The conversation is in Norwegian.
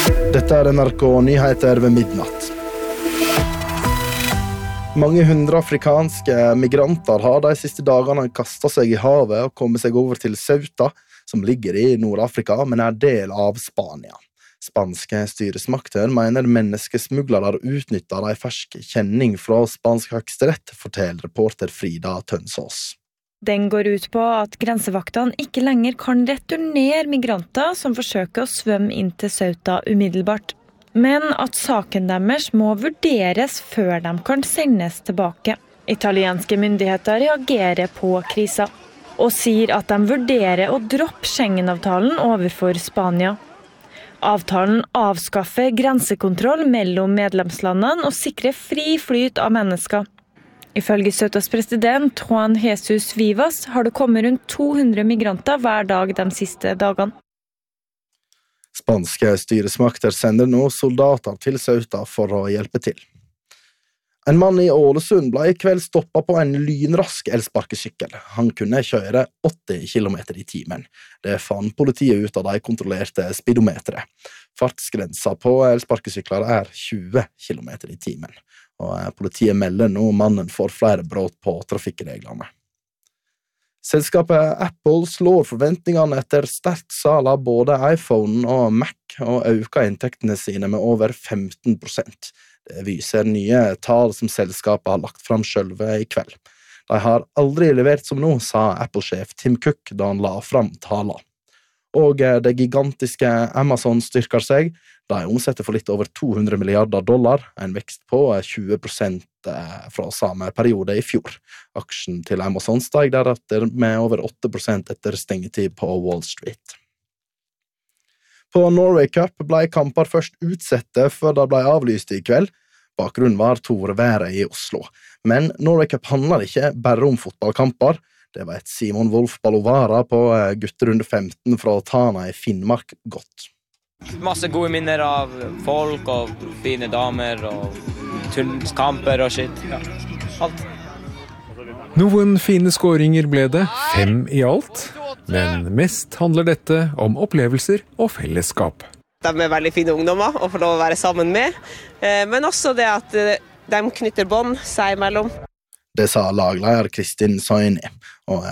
Dette NRK Nyheter ved midnatt. Mange hundre afrikanske migranter har de siste dagene kastet seg i havet og kommet seg over til Ceuta, som ligger i Nord-Afrika, men er del av Spania. Spanske styresmakter mener menneskesmuglere utnytter de ferske kjenning fra spansk høyesterett, forteller reporter Frida Tønsås. Den går ut på at grensevaktene ikke lenger kan returnere migranter som forsøker å svømme inn til Ceuta umiddelbart, men at saken deres må vurderes før de kan sendes tilbake. Italienske myndigheter reagerer på krisa og sier at de vurderer å droppe Schengen-avtalen overfor Spania. Avtalen avskaffer grensekontroll mellom medlemslandene og sikrer fri flyt av mennesker. Ifølge Ceutas president Juan Jesus Vivas har det kommet rundt 200 migranter hver dag de siste dagene. Spanske styresmakter sender nå soldater til Ceuta for å hjelpe til. En mann i Ålesund ble i kveld stoppet på en lynrask elsparkesykkel. Han kunne kjøre 80 km i timen. Det fant politiet ut av de kontrollerte speedometeret. Fartsgrensa på elsparkesykler er 20 km i timen. Og politiet melder nå mannen for flere brudd på trafikkreglene. Selskapet Apple slår forventningene etter sterkt salg av både iPhone og Mac og øker inntektene sine med over 15%. Det viser nye tall som selskapet har lagt fram selv i kveld. De har aldri levert som nå, sa Apple-sjef Tim Cook da han la fram tallene. Og det gigantiske Amazon styrker seg. De omsetter for litt over $200 milliarder, en vekst på 20% fra samme periode i fjor. Aksjen til Amazon steg deretter med over 8% etter stengetid på Wall Street. På Norway Cup ble kamper først utsette før det ble avlyst i kveld. Bakgrunnen var været i Oslo. Men Norway Cup handler ikke bare om fotballkamper. Det vet Simon Wolf Balovara på gutterunde 15 fra Tana i Finnmark godt. Masse gode minner av folk og fine damer og kamper og shit. Ja, alt. Noen fine skåringer ble det, 5 i alt. Men mest handler dette om opplevelser og fellesskap. De er veldig fine ungdommer å få lov å være sammen med, men også det at de knytter bånd seg imellom. Det sa lagleder Kristin Soini, og